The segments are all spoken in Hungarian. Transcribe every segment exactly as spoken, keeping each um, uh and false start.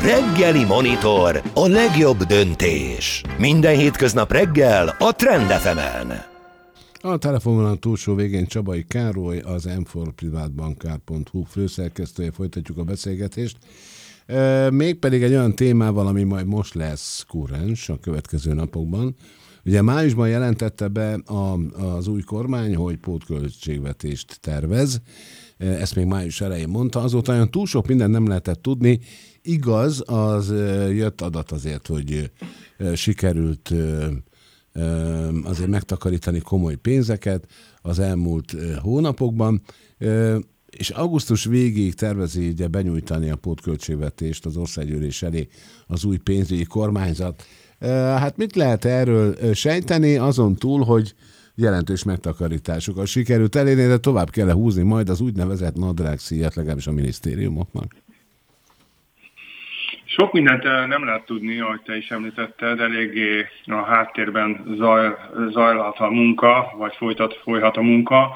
Reggeli Monitor, a legjobb döntés. Minden hétköznap reggel a Trend ef emen. A telefonvonal túlsó végén Csabai Károly, az m négy privátbankár pont hu főszerkesztője, folytatjuk a beszélgetést. Mégpedig egy olyan témával, ami majd most lesz kurrens a következő napokban. Ugye májusban jelentette be a, az új kormány, hogy pótköltségvetést tervez. Ezt még május elején mondta, azóta olyan túl sok mindent nem lehetett tudni. Igaz, az jött adat azért, hogy sikerült azért megtakarítani komoly pénzeket az elmúlt hónapokban, és augusztus végéig tervezi ugye benyújtani a pótköltségvetést az országgyűlés elé az új pénzügyi kormányzat. Hát mit lehet erről sejteni, azon túl, hogy jelentős megtakarításokat sikerült elérni, de tovább kell húzni majd az úgynevezett nadrágszíjat, legalábbis a minisztériumoknak? Sok mindent nem lehet tudni, ahogy te is említetted, eléggé a háttérben zaj, zajlhat a munka, vagy folytat, folyhat a munka,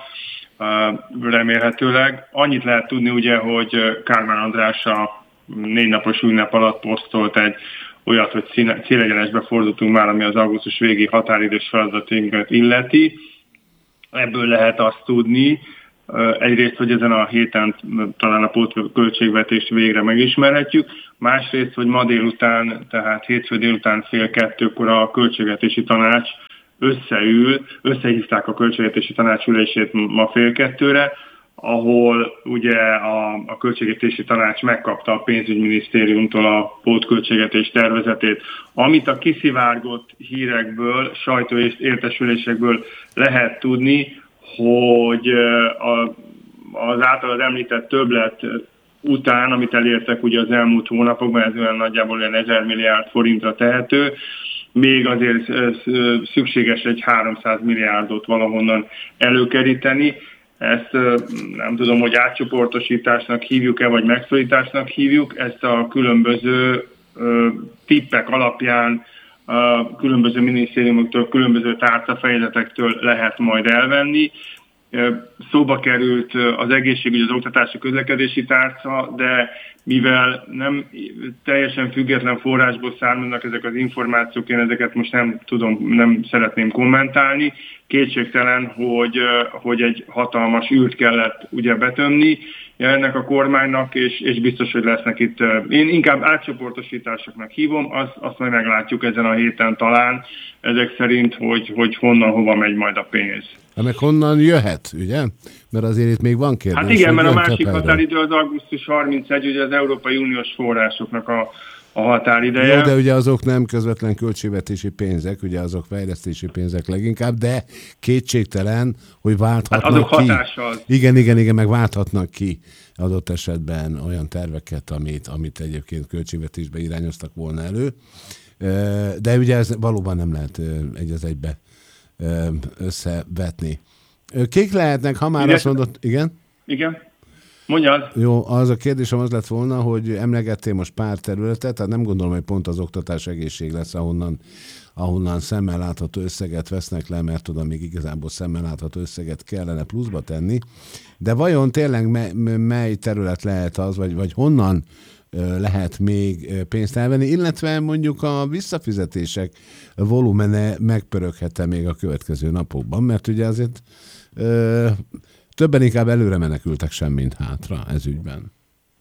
remélhetőleg. Annyit lehet tudni ugye, hogy Kálmán András a négy napos ünnep alatt posztolt egy olyat, hogy célegyenesbe fordultunk már, ami az augusztus végi határidős feladatunkat illeti. Ebből lehet azt tudni, egyrészt, hogy ezen a héten talán a pótköltségvetést végre megismerhetjük, másrészt, hogy ma délután, tehát hétfő délután fél kettőkor a költségvetési tanács összeül, összehívták a költségvetési tanács ülését ma fél kettőre, ahol ugye a, a költségvetési tanács megkapta a pénzügyminisztériumtól a pótköltségvetés tervezetét, amit a kiszivárgott hírekből, sajtó és értesülésekből lehet tudni, hogy a, az általad említett többlet után, amit elértek ugye az elmúlt hónapokban, ez olyan nagyjából olyan ezer milliárd forintra tehető, még azért szükséges egy háromszáz milliárdot valahonnan előkeríteni. Ezt nem tudom, hogy átcsoportosításnak hívjuk-e, vagy megszorításnak hívjuk, ezt a különböző tippek alapján a különböző minisztériumoktól, különböző tárcafejezetektől lehet majd elvenni. Szóba került az egészségügy, az oktatási, közlekedési tárca, de mivel nem teljesen független forrásból származnak ezek az információk, én ezeket most nem tudom, nem szeretném kommentálni. Kétségtelen, hogy, hogy egy hatalmas űrt kellett ugye betömni ennek a kormánynak, és, és biztos, hogy lesznek itt, én inkább átcsoportosításoknak hívom, azt, azt majd meglátjuk ezen a héten talán, ezek szerint, hogy, hogy honnan, hova megy majd a pénz. Hát meg honnan jöhet, ugye? Mert azért itt még van kérdés. Hát igen, mert a másik határidő az augusztus harmincegy, ugye az Európai Uniós forrásoknak a, a határideje. Jó, de ugye azok nem közvetlen költségvetési pénzek, ugye azok fejlesztési pénzek leginkább, de kétségtelen, hogy válthatnak hát azok ki. hatással. Igen, igen, igen, meg válthatnak ki adott esetben olyan terveket, amit, amit egyébként költségvetésbe irányoztak volna elő. De ugye ez valóban nem lehet egy az egybe összevetni. Kik lehetnek, ha már igen? Azt mondott, igen? Igen. Mondjad. Jó, az a kérdésem az lett volna, hogy emlegettél most pár területet, tehát nem gondolom, hogy pont az oktatás egészség lesz, ahonnan, ahonnan szemmel látható összeget vesznek le, mert tudom, még igazából szemmel látható összeget kellene pluszba tenni. De vajon tényleg mely, mely terület lehet az, vagy, vagy honnan lehet még pénzt elvenni, illetve mondjuk a visszafizetések volumene megpöröghet-e még a következő napokban, mert ugye azért ö, többen inkább előre menekültek sem, mint hátra ez ügyben.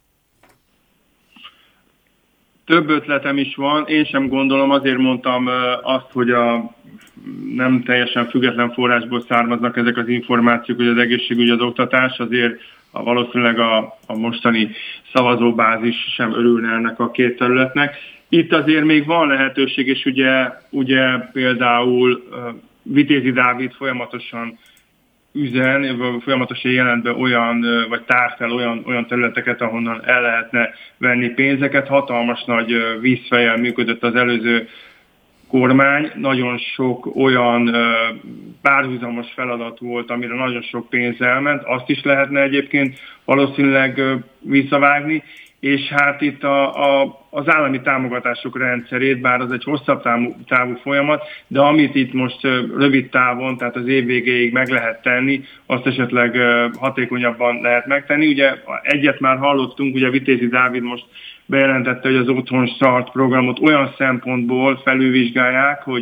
Több ötletem is van, én sem gondolom, azért mondtam azt, hogy a nem teljesen független forrásból származnak ezek az információk, hogy az egészségügy, az oktatás, azért a valószínűleg a, a mostani szavazóbázis sem örülne ennek a két területnek. Itt azért még van lehetőség, és ugye, ugye például Vitézi Dávid folyamatosan üzen, folyamatosan jelent be olyan, vagy tár fel olyan, olyan területeket, ahonnan el lehetne venni pénzeket. Hatalmas nagy vízfejjel működött az előző kormány, nagyon sok olyan párhuzamos feladat volt, amire nagyon sok pénz elment, azt is lehetne egyébként valószínűleg visszavágni, és hát itt a, a, az állami támogatások rendszerét, bár az egy hosszabb távú, távú folyamat, de amit itt most rövid távon, tehát az év végéig meg lehet tenni, azt esetleg hatékonyabban lehet megtenni. Ugye egyet már hallottunk, ugye Vitézi Dávid most bejelentette, hogy az Otthon Start programot olyan szempontból felülvizsgálják, hogy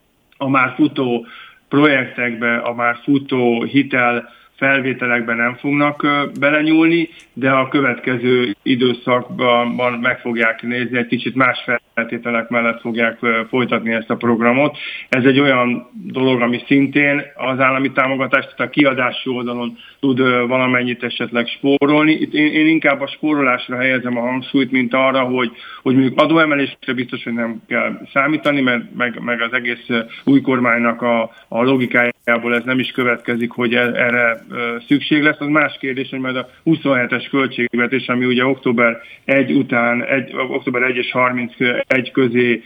a már futó projektekbe, a már futó hitel felvételekben nem fognak belenyúlni, de a következő időszakban meg fogják nézni, egy kicsit más feltételek mellett fogják folytatni ezt a programot. Ez egy olyan dolog, ami szintén az állami támogatást, tehát a kiadási oldalon tud valamennyit esetleg spórolni. Itt én, én inkább a spórolásra helyezem a hangsúlyt, mint arra, hogy, hogy mondjuk adóemelésre biztos, hogy nem kell számítani, mert meg, meg az egész új kormánynak a, a logikájából ez nem is következik, hogy erre szükség lesz. Az más kérdés, hogy majd a huszonhetes költségvetés, ami ugye október elseje után, egy, október elseje és harmincegy közé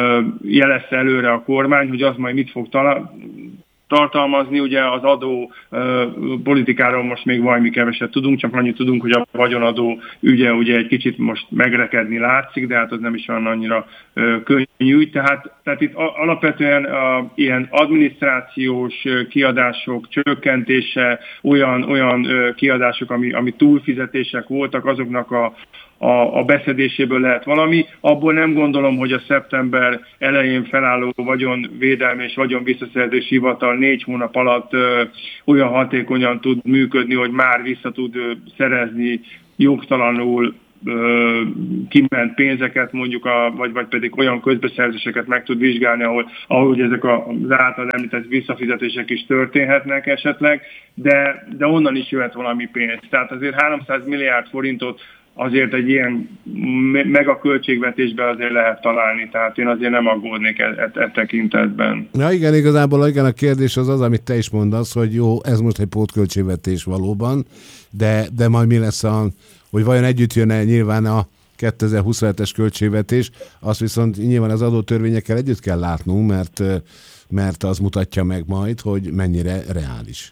jelezte előre a kormány, hogy az majd mit fog találni, tartalmazni. Ugye az adó uh, politikáról most még valami keveset tudunk, csak annyit tudunk, hogy a vagyonadó ügye ugye egy kicsit most megrekedni látszik, de hát az nem is van annyira uh, könnyű. Tehát, tehát itt alapvetően uh, ilyen adminisztrációs uh, kiadások csökkentése, olyan, olyan uh, kiadások, ami, ami túlfizetések voltak, azoknak a A, a beszedéséből lehet valami. Abból nem gondolom, hogy a szeptember elején felálló vagyonvédelmi és vagyonvisszaszerzési hivatal négy hónap alatt ö, olyan hatékonyan tud működni, hogy már vissza tud ö, szerezni jogtalanul ö, kiment pénzeket, mondjuk, a, vagy, vagy pedig olyan közbeszerzéseket meg tud vizsgálni, ahol, ahol ezek az által említett visszafizetések is történhetnek esetleg, de, de onnan is jöhet valami pénz. Tehát azért háromszáz milliárd forintot azért egy ilyen megaköltségvetésben azért lehet találni, tehát én azért nem aggódnék e, e, e tekintetben. Na igen, igazából igen, a kérdés az az, amit te is mondasz, hogy jó, ez most egy pótköltségvetés valóban, de, de majd mi lesz, a, hogy vajon együtt jön-e nyilván a kétezer-huszonhetes költségvetés, azt viszont nyilván az adótörvényekkel együtt kell látnunk, mert, mert az mutatja meg majd, hogy mennyire reális.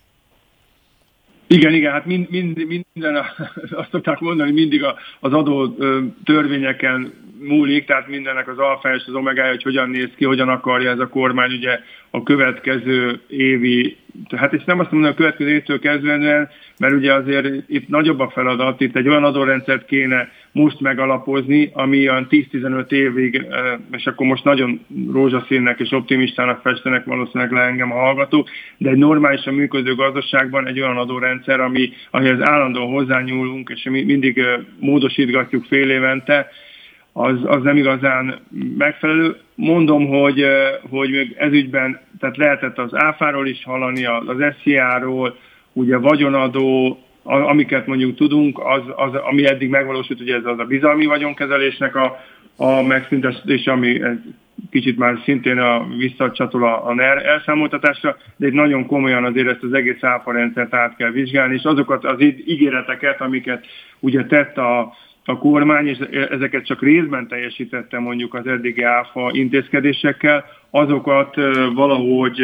Igen, igen, hát mind, mind, minden, azt szokták mondani, hogy mindig az adó törvényeken múlik, tehát mindennek az alfa és az omegája, hogy hogyan néz ki, hogyan akarja ez a kormány ugye a következő évi, hát és nem azt mondom, a következő évtől kezdően, mert ugye azért itt nagyobb a feladat, itt egy olyan adórendszert kéne most megalapozni, ami olyan tíz-tizenöt évig, és akkor most nagyon rózsaszínnek és optimistának festenek valószínűleg le engem a hallgatók, de egy normálisan működő gazdaságban egy olyan adórendszer, ami, amihez állandóan hozzányúlunk, és mi mindig módosítgatjuk fél évente, az, az nem igazán megfelelő. Mondom, hogy, hogy még ezügyben, tehát lehetett az áfáról is hallani, az es zé á-ról, ugye vagyonadó, amiket mondjuk tudunk, az, az, ami eddig megvalósult, ugye ez az a bizalmi vagyonkezelésnek a, a megszüntetés, ami kicsit már szintén a, visszacsatol a, a NER elszámoltatásra, de egy nagyon komolyan azért ezt az egész áfa rendszert át kell vizsgálni, és azokat az ígéreteket, amiket ugye tett a a kormány, és ezeket csak részben teljesítette mondjuk az eddigi áfa intézkedésekkel, azokat valahogy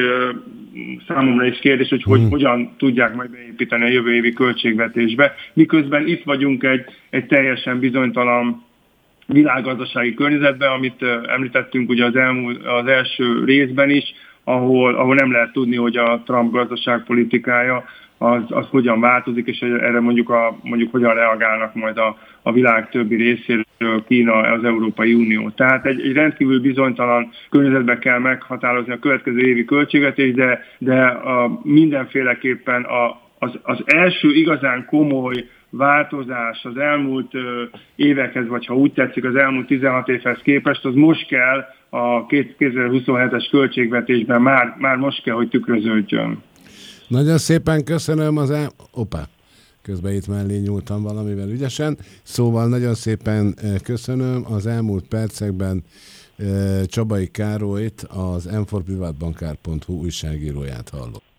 számomra is kérdés, hogy, hogy hogyan tudják majd beépíteni a jövő évi költségvetésbe, miközben itt vagyunk egy, egy teljesen bizonytalan világgazdasági környezetben, amit említettünk ugye az, elmúlt, az első részben is, ahol, ahol nem lehet tudni, hogy a Trump gazdaságpolitikája az, az hogyan változik, és erre mondjuk, a, mondjuk hogyan reagálnak majd a, a világ többi részéről Kína, az Európai Unió. Tehát egy, egy rendkívül bizonytalan környezetben kell meghatározni a következő évi költségvetést, de, de a, mindenféleképpen a, az, az első igazán komoly változás az elmúlt ö, évekhez, vagy ha úgy tetszik, az elmúlt tizenhat évhez képest, az most kell a kétezer-huszonhetes költségvetésben, már, már most kell, hogy tükröződjön. Nagyon szépen köszönöm az el... Opa, közben itt mellé nyúltam valamivel ügyesen. Szóval nagyon szépen köszönöm. Az elmúlt percekben Csabai Károlyt, az m four privatbankár pont hu újságíróját hallott.